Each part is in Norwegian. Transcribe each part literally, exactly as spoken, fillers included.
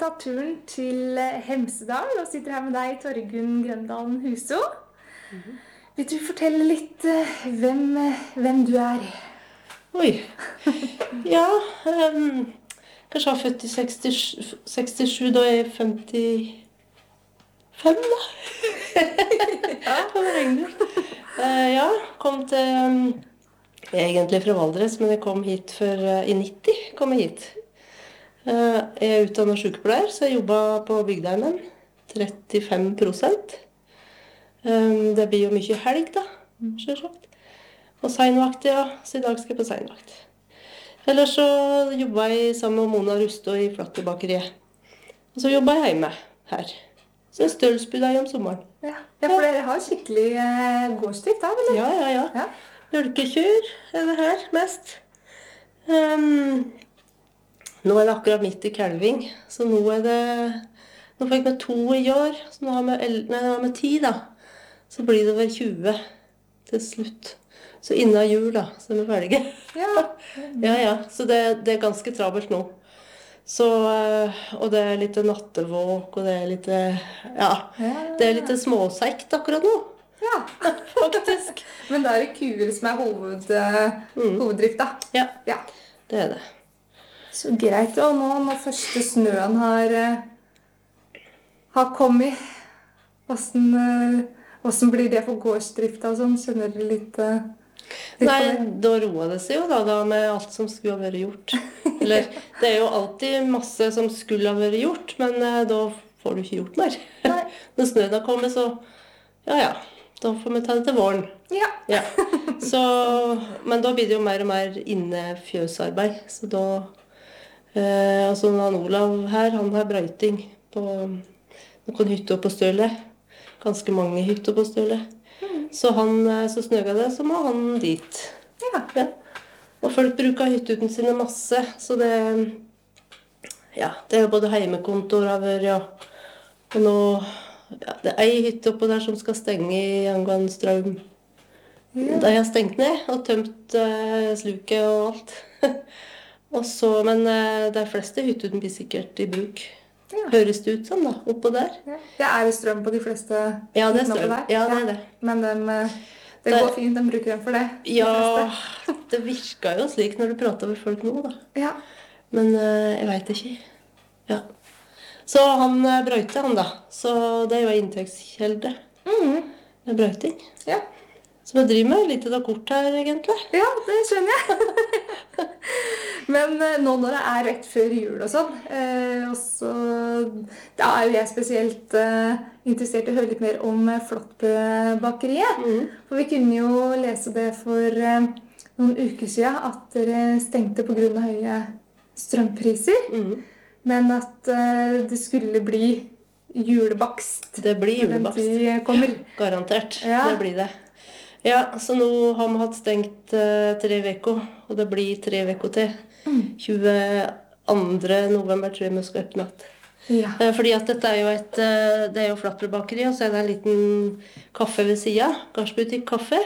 tatt turen til Hemsedal og sitter her med deg, Torgunn Grøndalen Huso. Mm-hmm. Vil du fortelle litt uh, hvem, uh, hvem du er? Oi. Ja, um, kanskje jeg var født i sekstisju, sekstisju, da er jeg femtifem, da. Ja, det var regner. Uh, ja, kom til, um, jeg er egentlig fra Valdres, men jeg kom hit for, uh, i nitti kom jeg hit. Uh, jeg er utdannet sykepleier, så jeg jobbet på bygdeheimen, trettifem prosent. Um, det blir jo mye helg da, selvsagt. Og seinvakt, ja, så i dag skal jeg på seinvakt. Ellers så jobbet jeg sammen med Mona Rustå i Flatterbakeriet. Og så jobbet jeg hjemme her. Så jeg stølsbud deg om sommeren. Ja, ja for dere har skikkelig eh, gårdsdrift da, eller? Ja, ja, ja. ja. Mjølkekyr er det her mest. Um, nå er det akkurat midt i kalving, så nå er det... Nå fikk vi to i år, så nå har vi, nei, nå har vi ti da. Så blir det vel tjue til slutt. Så innen jul da, så er vi ferdige. Ja. ja, ja, så det, det er ganske travelt nå. Så, og det er litt nattevåk, og det er litt, ja, det er litt småsekt akkurat nå. Ja, faktisk. Men det er det kuer som er hoved, mm. hoveddrift da. Ja, ja, det er det. Så greit, og nå når første snøen har, har kommet, hvordan, hvordan blir det for gårdsdrifta og sånn? Skjønner du litt... Nei, da roer det seg jo da, da med alt som skulle ha vært gjort. Eller, det er jo alltid masse som skulle ha vært gjort, men uh, da får du ikke gjort mer. Nei. Når snøen har kommet, så, ja ja, da får vi ta det til våren. Ja. ja. Så, men da blir det jo mer og mer inne fjøsarbeid. Så da, uh, altså han Olav her, han har brøyting på noen hytter på Stølet. Ganske mange hytter på Stølet. Så han, så snøga det, så må han dit. Ja. Ja. Og folk bruker hyttuten sine masse, så det, ja, det er jo både heimekontor over, ja. Og nå, ja, det er en hytte oppe der som skal stenge i angående strøm. Ja. De har stengt ned og tømt uh, sluket og alt. og så, men uh, de fleste hyttuten blir sikkert i bruk. Ja. Høres det ut som da, oppå der. Ja. Ja, er det strøm på de fleste ja, det er strøm. Der? Ja, det er det. Men dem, det går fint, de bruker dem for det. Ja, de det virker jo slik når du prater med folk nå da. Ja. Men uh, jeg vet ikke. Ja. Så han uh, brøyte han da, så det er jo en inntektskjelde. Mm. Med brøyting. Ja. Så vi driver med litt av kort her egentlig. Ja, det skjønner jeg. Men uh, nå når det er rett før jul og sånn, uh, og så, da er jo jeg spesielt uh, interessert i å høre litt mer om uh, Flatterbakeriet. Mm. For vi kunne jo lese det for uh, noen uker siden at dere stengte på grunn av høye strømpriser. Mm. Men at uh, det skulle bli julebakst. Det blir julebakst. Den tid kommer. Garantert, ja. Det blir det. Ja, så nå har vi hatt stengt uh, tre veker, og det blir tre veker til. Mm. tjueandre november tror jeg vi skal åpne. Ja. Uh, fordi at dette er jo et, uh, det er jo Flatterbakeri, og så er det en liten kaffe ved siden, Gardsbutikk kaffe.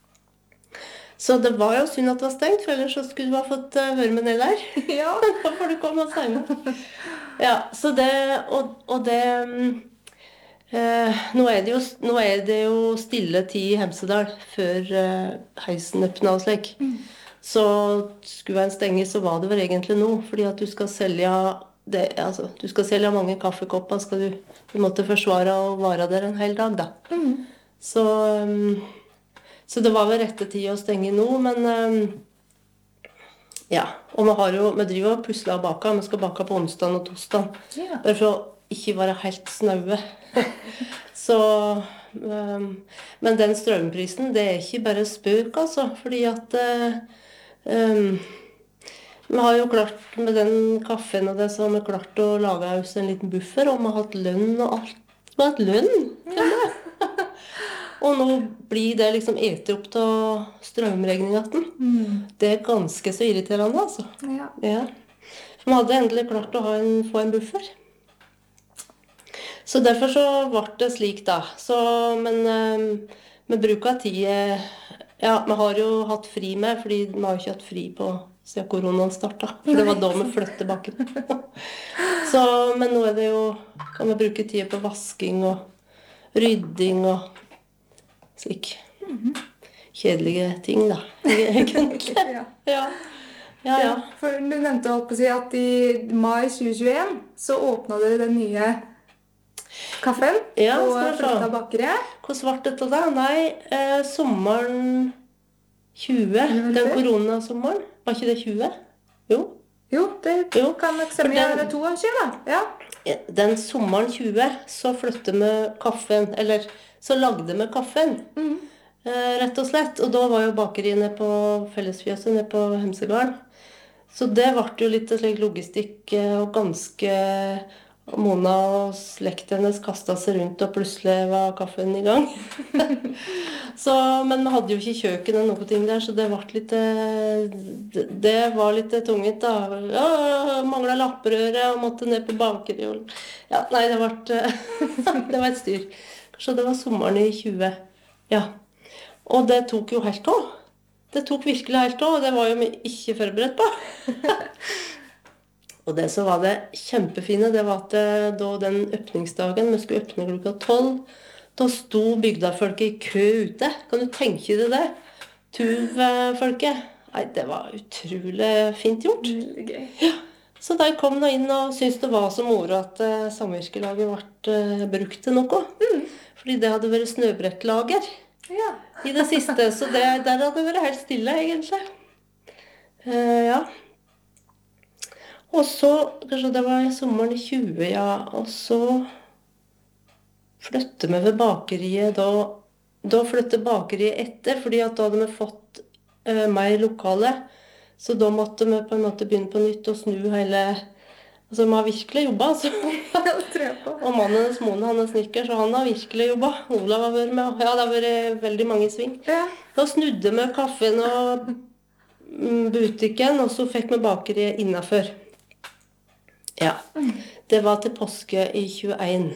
Så det var jo synd at det var stengt, for ellers så skulle du ha fått uh, høre med ned der. Ja. Da får du komme og senere. Ja, så det, og, og det... Um, Uh, nå, er det jo, nå er det jo stille tid i Hemsedal før uh, heisen øppnet og slik. Mm. Så skulle en stenge, så var det vel egentlig nå, fordi at du skal selge, det, altså, du skal selge mange kaffekopper, skal du, du måtte forsvare og vare der en hel dag da. Mm. Så, um, så det var vel rette tid å stenge nå, men um, ja, og vi har jo, vi driver og pusler og baker, vi skal bake på onsdag og torsdag, ja. Bare for å ikke være helt snaue. Så, um, men den strømprisen, det er ikke bare spøk, altså, fordi at um, vi har jo klart, med den kaffen og det, så har vi klart å lage oss en liten buffer, og vi har hatt lønn og alt. Vi har hatt lønn, til det. Og nå blir det liksom etet opp til strømregningen. Mm. Det er ganske så irriterende, altså. Ja. Ja. For vi hadde endelig klart å ha en, få en buffer. Så derfor så ble det slik da. Så, men um, vi bruker tid, ja, vi har jo hatt fri med, fordi vi har jo ikke hatt fri på siden koronaen startet. For det var da vi flyttet bakken. Så, men nå er det jo, kan vi bruke tid på vasking og rydding og slik kjedelige ting da, egentlig. Ja. Ja, ja, ja. For du nevnte holdt på å si at i mai tjue tjueen så åpnet dere den nye kaffen Ja, på skal vi se. Fløtta bakeriet. Hvordan ble dette da? Nei, eh, sommeren tjue, vel den før? koronasommeren, var ikke det tjue? Jo. Jo, det Jo, kan nok for stemme. den- Det er to år siden, da. Ja. Den sommeren tjue, så flyttet vi kaffen, eller så lagde vi kaffen, eh, rett og slett. Og da var jo bakeriet nede på fellesfjøset, nede på Hemsegarden. Så det ble jo litt slik logistikk, eh, og ganske Mona og slekten hennes kastet seg rundt, og plutselig var kaffen i gang. Så, men vi hadde jo ikke kjøkken eller noe ting der, så det ble litt, eh, det- det var litt tungt da. Ja, manglet lapprøret og måtte ned på bakeriet. og- Ja, nei, det ble, eh, det var et styr. Så det var sommeren i tjue. Ja. Og det tok jo helt av. Det tok virkelig helt av, og det var jo vi ikke forberedt på. Og det som var det kjempefine, det var at eh, da den øpningsdagen, vi skulle åpne klokka tolv, da sto bygdafolket i kø ute. Kan du tenke deg det? Tuv-folket. Nei, det var utrolig fint gjort. Veldig gøy. Så de kom da inn og syntes det var så moro at eh, samvirkelaget ble eh, brukt til noe. Fordi det hadde vært snøbrettlager Ja. i det siste, så det, der hadde det vært helt stille, egentlig. Eh, ja. Og så, kanskje det var i sommeren i tjue, ja, og så flyttet vi ved bakeriet da, da flyttet bakeriet etter, fordi at da hadde vi fått eh, mer lokale, så da måtte vi på en måte begynne på nytt og snu hele, altså vi har virkelig jobbet, altså. Det tror jeg på. Og mannen hennes Mone, han er snikker, så han har virkelig jobbet. Olav har vært med, og ja, det har vært veldig mange sving. Ja. Da snudde vi kaffen og mm, butikken, og så fikk vi bakeriet innenfor. Ja, det var til påske i tjueen.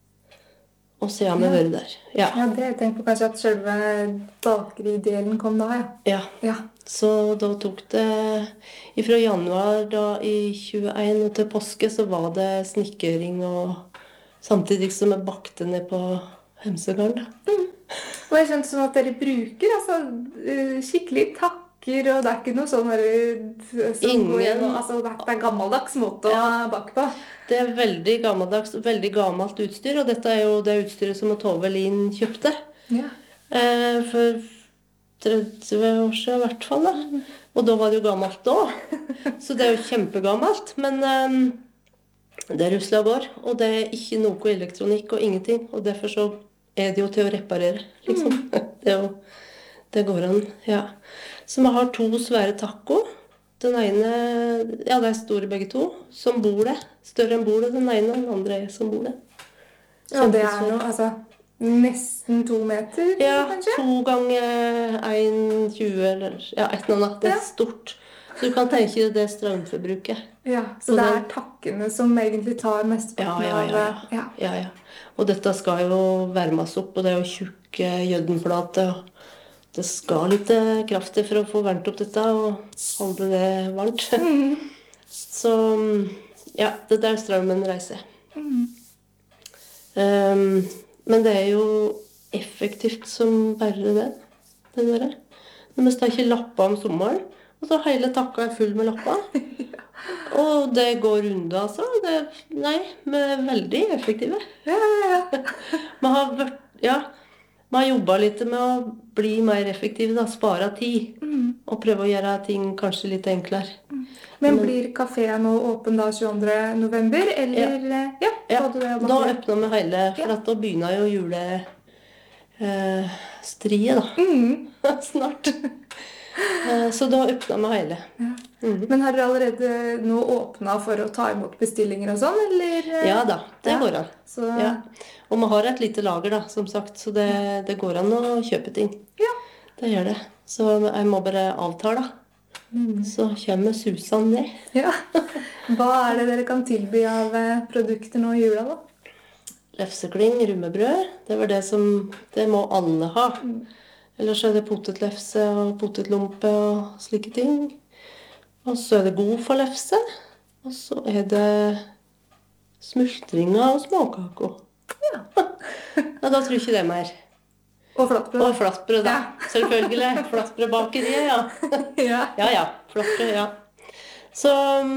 Og så har vi vært der. Ja, Ja, det jeg tenkte på kanskje at selve bakeridelen kom da, ja. ja. Ja. Så da tok det, fra januar da i tjueen og til påske, så var det snikkering, og samtidig som vi bakte ned på Hemsegarden. da. Og jeg skjønte sånn at dere bruker altså, eh, skikkelig takker, og det er ikke noe sånn der, som Ingen. går igjennom, altså det er en gammeldags måte å bake på. Det er veldig gammeldags, veldig gammelt utstyr, og dette er jo det utstyret som Tove Lien kjøpte. Ja. Eh, for tretti år siden i hvert fall, da. Og da var det jo gammelt da. Så det er jo kjempegammelt, men eh, det rusler og går, og det er ikke noe elektronikk og ingenting, og derfor så er det jo til å reparere, liksom. Det, er jo, det går an, ja. Så vi har to svære taco. Den ene, ja, det er store begge to, som bordet. Større enn bordet, den ene, den andre er som bordet. Ja, det er noe, altså, nesten to meter, Ja, kanskje? to ganger en tjue, eller ja, et eller annet. Det er Ja. stort. Så du kan tenke deg det strømforbruket. Ja, så Og det er den- takkene som egentlig tar mesteparten Ja, ja, ja, av... ja. Ja, ja. Og dette skal jo varmes opp, og det er jo tjukke jødenplate, og det skal litt eh, kraft til for å få varmt opp dette, og holde det varmt. Så, ja, det der strømmen reiser. Um, men det er jo effektivt som bare det, det der. Når vi steker lapper om sommeren, og så hele takka er full med lapper. Og det går unna, altså. Det, nei, vi er veldig effektive. Ja, ja, ja. Vi har, vært, ja, vi har jobbet litt med å bli mer effektive, da, spare tid, og prøve å gjøre ting kanskje litt enklere. Men blir kaféen nå åpen da tjueandre november, eller... Ja, Ja, både det og da bakeri. åpner vi hele, for Ja. at da begynner jo julestriet, eh, striet da, Mm. snart. Eh, så da åpner vi hele. Ja. Men har dere allerede nå åpnet for å ta imot bestillinger og sånn, eller? Ja da, det Ja. går an. Så, Ja. Og vi har et lite lager da, som sagt, så det, det går an å kjøpe ting. Ja. Det gjør det. Så jeg må bare avtale, da. Så kommer Susan ned. Ja. Hva er det dere kan tilby av eh, produkter nå i jula da? Lefsekling, rummebrød, det var det som, det må alle ha. Ellers er det potetlefse og potetlompe og slike ting. Og så er det god for lefse. Og så er det smultringer og småkaker. Ja. Ja, da tror jeg ikke det mer. Og flatbrød. Og flatbrød, da. Ja. Selvfølgelig. Flatbrødbakeriet, ja. Ja. Ja, ja. Flatbrød, ja. Så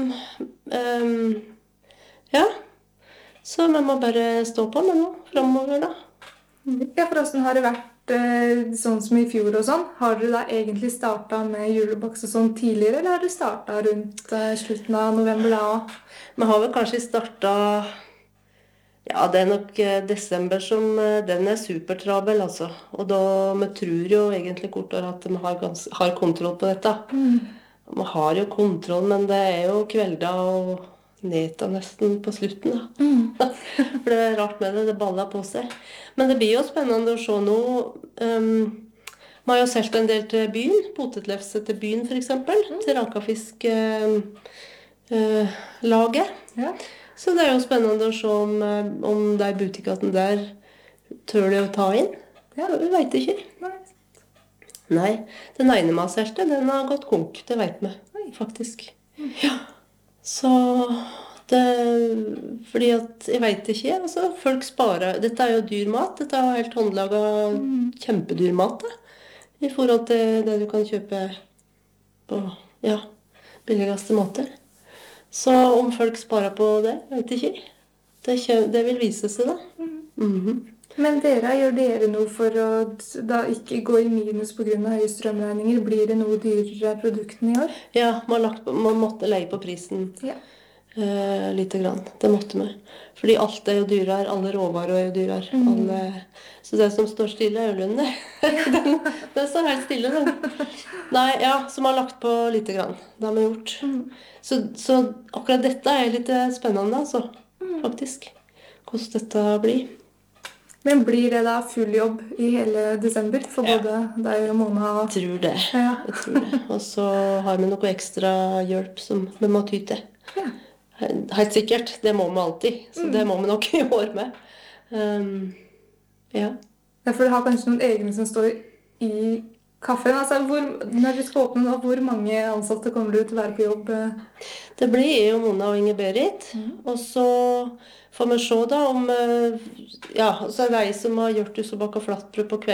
um, ja. Så vi må bare stå på med noe fremover, da. Ja, for hvordan har det vært eh, sånn som i fjor og sånn? Har dere da egentlig startet med julebakst og sånn tidligere, eller har dere startet rundt eh, slutten av november da også? Vi har vel kanskje startet, ja, det er nok eh, desember som, eh, den er supertrabel, altså. Og da, vi tror jo egentlig kortere at vi har, gans, har kontroll på dette. Vi har jo kontroll, men det er jo kvelder og neta nesten på slutten, da. Mm. For det er rart med det, det baller på seg. Men det blir jo spennende å se noe. Um, vi har jo solgt en del til byen, potetlefse til byen for eksempel, mm. til Rakafisk-laget. Uh, uh, Ja. Så det er jo spennende å se om, uh, om de butikkene der tør de å ta inn. Ja. Vi vet ikke. Nei. Nei, den ene vi har solgt, den har gått konk, det vet vi, faktisk. Ja. Så det, fordi at, jeg vet ikke, altså, folk sparer, dette er jo dyr mat, dette er helt håndlaget kjempedyr mat, da, i forhold til det du kan kjøpe på, ja, billigste måter. Så om folk sparer på det, vet jeg ikke. Det, kjø- det vil vise seg, da. Mhm. Men dere, gjør dere noe for å da ikke gå i minus på grunn av høye strømregninger? Blir det noe dyrere produktene i år? Ja, man, har lagt på, man måtte leie på prisen. Ja. Eh, lite grann. Det måtte vi. Fordi alt er jo dyrere. Alle råvarer er jo dyrere. Mm. Alle, så det som står stille, er jo lønner. den, den står helt stille, den. Nei, ja, som har lagt på lite grann. Det har vi gjort. Mm. Så, så akkurat dette er litt spennende, altså. Faktisk. Hvordan dette blir. Men blir det da full jobb i hele desember for Ja. både deg og Mona? Jeg tror det. Ja. Jeg tror det. Og så har vi noe ekstra hjelp som vi må ty til. Ja. Helt sikkert. Det må vi alltid. Så det må vi nok i år med. Um, ja. Ja, for dere har kanskje noen egne som står i kaffen. Altså, hvor, når dere skal åpne, hvor mange ansatte kommer dere til å være på jobb? Det blir jeg og Mona og Inge-Berit. Og så får vi se da om, ja, så er det ei som har gjort hus og baka flatbrød på kvelden.